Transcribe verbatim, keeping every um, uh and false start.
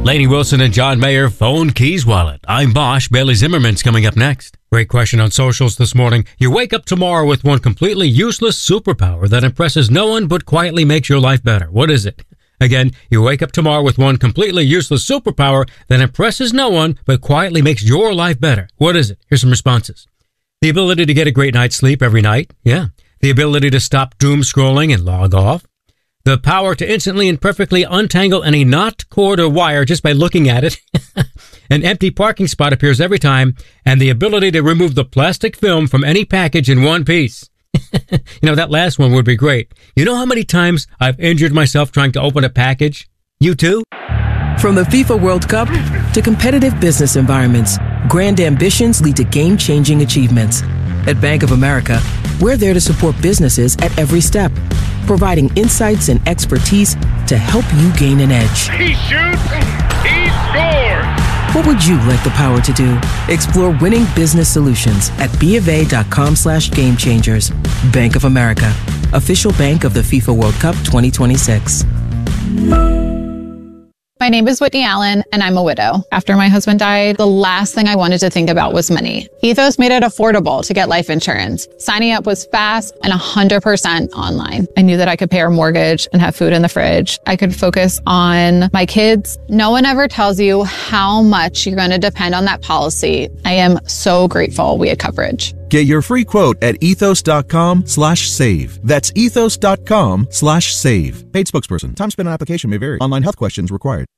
Lainey Wilson and John Mayer, Phone Keys Wallet. I'm Bosch. Bailey Zimmerman's coming up next. Great question on socials this morning. You wake up tomorrow with one completely useless superpower that impresses no one but quietly makes your life better. What is it? Again, you wake up tomorrow with one completely useless superpower that impresses no one but quietly makes your life better. What is it? Here's some responses. The ability to get a great night's sleep every night. Yeah. The ability to stop doom scrolling and log off. The power to instantly and perfectly untangle any knot, cord, or wire just by looking at it. An empty parking spot appears every time, and the ability to remove the plastic film from any package in one piece. You know, that last one would be great. You know how many times I've injured myself trying to open a package? You too? From the FIFA World Cup to competitive business environments, grand ambitions lead to game-changing achievements. At Bank of America, we're there to support businesses at every step, providing insights and expertise to help you gain an edge. He shoots, he scores! What would you like the power to do? Explore winning business solutions at BofA.com slash game changers. Bank of America, official bank of the FIFA World Cup twenty twenty-six. My name is Whitney Allen, and I'm a widow. After my husband died, the last thing I wanted to think about was money. Ethos made it affordable to get life insurance. Signing up was fast and one hundred percent online. I knew that I could pay our mortgage and have food in the fridge. I could focus on my kids. No one ever tells you how much you're going to depend on that policy. I am so grateful we had coverage. Get your free quote at ethos.com slash save. That's ethos.com slash save. Paid spokesperson. Time spent on application may vary. Online health questions required.